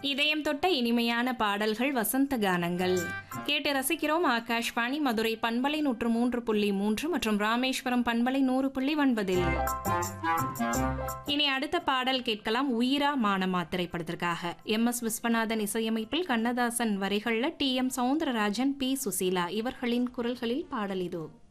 இதயம் தொட்ட இனிமையான பாடல்கள் வசந்த கானங்கள் கேட்டு ரசிக்கிறோம். ஆகாஷ்வாணி மதுரை பண்பலை 103.3 மற்றும் ராமேஸ்வரம் பண்பலை 100.9. இனி அடுத்த பாடல் கேட்கலாம். உயிரா மானமா திரைப்படத்திற்காக MS விஸ்வநாதன் இசையமைப்பில் கண்ணதாசன் வரிகள்ல TM சௌந்தரராஜன், P சுசீலா இவர்களின் குரல்களில் பாடல் இதோ.